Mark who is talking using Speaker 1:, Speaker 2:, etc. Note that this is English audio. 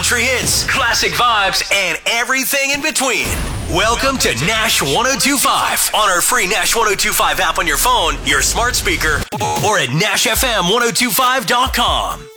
Speaker 1: country hits, classic vibes, and everything in between. Welcome to Nash 1025 on our free Nash 1025 app on your phone, your smart speaker, or at NashFM1025.com.